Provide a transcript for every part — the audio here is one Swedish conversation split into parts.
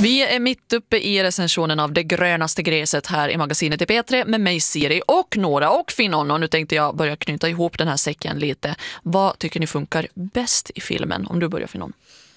Vi är mitt uppe i recensionen av Det grönaste gräset här i magasinet i P3 med mig Siri och Nora och Finon. Och nu tänkte jag börja knyta ihop den här säcken lite. Vad tycker ni funkar bäst i filmen? Om du börjar, Finon.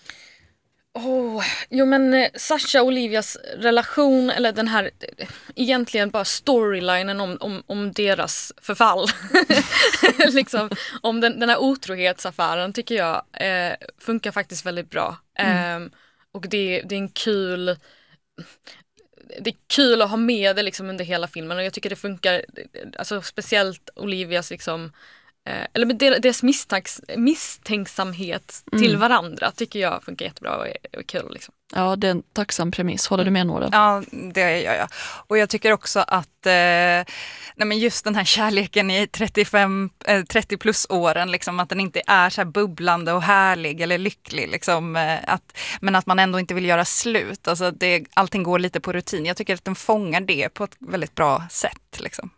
Jo men Sasha och Olivias relation, eller den här egentligen bara storylinen om deras förfall liksom, om den här otrohetsaffären tycker jag funkar faktiskt väldigt bra. Och det är en kul, det är kul att ha med det liksom under hela filmen, och jag tycker det funkar, alltså speciellt Olivias liksom eller med deras misstänksamhet till varandra tycker jag funkar jättebra och är kul liksom. Ja, det är en tacksam premiss. Håller du med, Nora? Ja, det gör jag. Och jag tycker också att men just den här kärleken i 30 plus åren, liksom, att den inte är så här bubblande och härlig eller lycklig. Liksom, men att man ändå inte vill göra slut. Alltså allting går lite på rutin. Jag tycker att den fångar det på ett väldigt bra sätt. Liksom.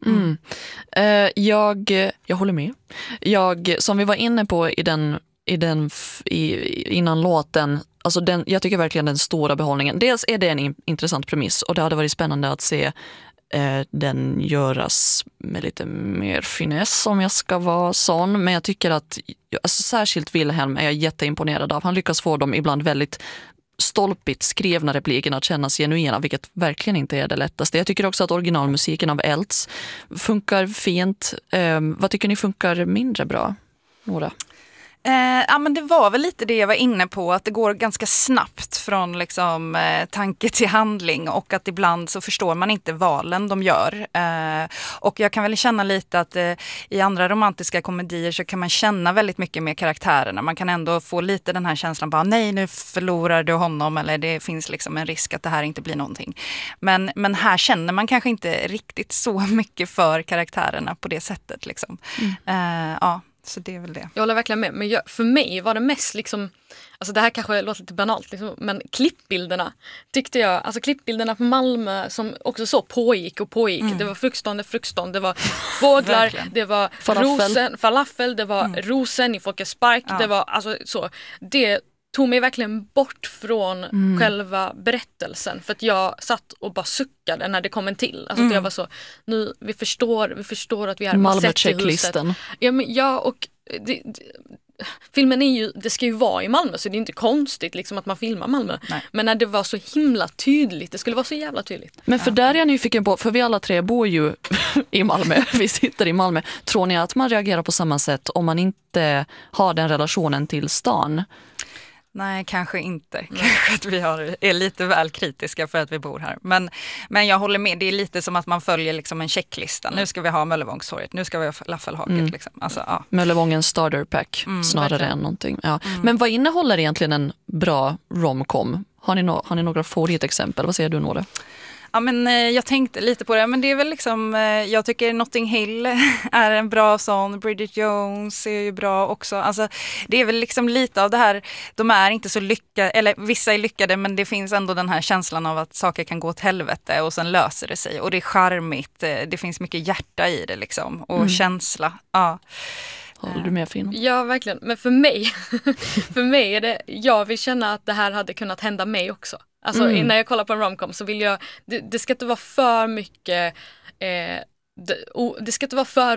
Jag håller med. Som vi var inne på innan låten, alltså jag tycker verkligen den stora behållningen. Dels är det en intressant premiss, och det hade varit spännande att se den göras med lite mer finess, om jag ska vara sån. Men jag tycker att alltså, särskilt Wilhelm är jag jätteimponerad av. Han lyckas få dem ibland väldigt stolpigt skrivna replikerna att kännas genuina, vilket verkligen inte är det lättaste. Jag tycker också att originalmusiken av Elts funkar fint. Vad tycker ni funkar mindre bra, Nora? Ja, men det var väl lite det jag var inne på, att det går ganska snabbt från liksom, tanke till handling, och att ibland så förstår man inte valen de gör. Och jag kan väl känna lite att i andra romantiska komedier så kan man känna väldigt mycket med karaktärerna. Man kan ändå få lite den här känslan, bara nej, nu förlorar du honom, eller det finns liksom en risk att det här inte blir någonting. Men här känner man kanske inte riktigt så mycket för karaktärerna på det sättet. Liksom. Ja. Så det är väl det. Jag håller verkligen med. Men för mig var det mest liksom, alltså det här kanske låter lite banalt liksom, men klippbilderna tyckte jag, alltså klippbilderna på Malmö som också så pågick. Det var fruktstånd, det var fåglar, det var falafel, det var rosen i Folkets Park, det var alltså så, det tog mig verkligen bort från själva berättelsen, för att jag satt och bara suckade när det kom en till. Alltså att jag var så, nu vi förstår att vi är Malmö-checklisten. Och filmen är ju, det ska ju vara i Malmö, så det är inte konstigt liksom att man filmar Malmö. Nej. Men när det var så himla tydligt, det skulle vara så jävla tydligt. Men för där är jag nyfiken på, för vi alla tre bor ju i Malmö, vi sitter i Malmö. Tror ni att man reagerar på samma sätt om man inte har den relationen till stan? Nej, kanske inte. Kanske att vi är lite väl kritiska för att vi bor här. Men jag håller med, det är lite som att man följer liksom en checklista. Nu ska vi ha Möllevångstorget, nu ska vi ha Laffelhaket. Liksom. Alltså, ja. Möllevångens starter pack, snarare verkligen. Än någonting. Ja. Men vad innehåller egentligen en bra romcom? Har ni några favoritexempel? Vad säger du, Nora? Ja, men jag tänkte lite på det, men det är väl liksom, jag tycker Notting Hill är en bra sån, Bridget Jones är ju bra också, alltså det är väl liksom lite av det här, de är inte så lyckade, eller vissa är lyckade, men det finns ändå den här känslan av att saker kan gå åt helvete och sen löser det sig, och det är charmigt, det finns mycket hjärta i det liksom, och känsla, ja. Håller du med, Finn? Ja, verkligen. Men för mig är det, jag vill känna att det här hade kunnat hända mig också. Alltså när jag kollar på en romcom så vill jag, det ska inte vara för mycket, det ska inte vara för